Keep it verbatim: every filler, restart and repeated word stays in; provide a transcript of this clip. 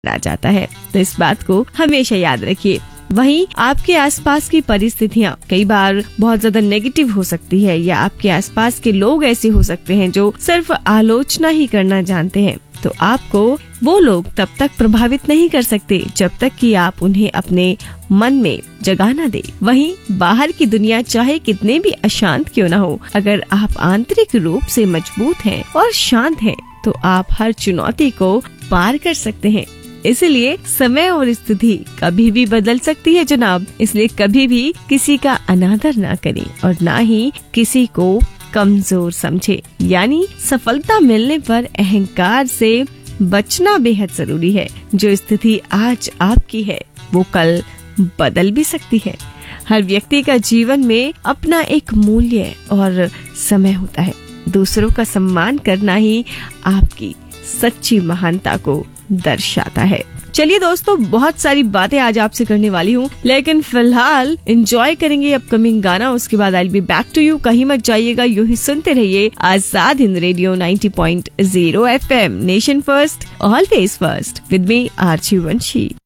आ जाता है। तो इस बात को हमेशा याद रखिए। वहीं आपके आसपास की परिस्थितियाँ कई बार बहुत ज्यादा नेगेटिव हो सकती है, या आपके आसपास के लोग ऐसे हो सकते हैं जो सिर्फ आलोचना ही करना जानते हैं। तो आपको वो लोग तब तक प्रभावित नहीं कर सकते जब तक कि आप उन्हें अपने मन में जगह न दे। वहीं बाहर की दुनिया चाहे कितने भी अशांत क्यों न हो, अगर आप आंतरिक रूप से मजबूत हैं और शांत हैं, तो आप हर चुनौती को पार कर सकते हैं। इसलिए समय और स्थिति कभी भी बदल सकती है जनाब, इसलिए कभी भी किसी का अनादर ना करें और ना ही किसी को कमजोर समझे। यानी सफलता मिलने पर अहंकार से बचना बेहद जरूरी है। जो स्थिति आज आपकी है वो कल बदल भी सकती है। हर व्यक्ति का जीवन में अपना एक मूल्य और समय होता है। दूसरों का सम्मान करना ही आपकी सच्ची महानता को दर्शाता है। चलिए दोस्तों, बहुत सारी बातें आज आपसे करने वाली हूँ, लेकिन फिलहाल एंजॉय करेंगे अपकमिंग गाना। उसके बाद I will be back to you. कहीं मत जाइएगा, यूं ही सुनते रहिए Azad Hind radio ninety point zero F M, nation first always first, with me RG Banshi.